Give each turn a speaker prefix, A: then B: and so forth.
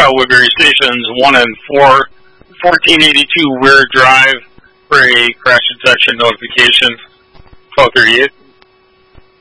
A: South Woodbury Stations 1 and 4, 1482 Weir Drive for a crash detection notification, 1238.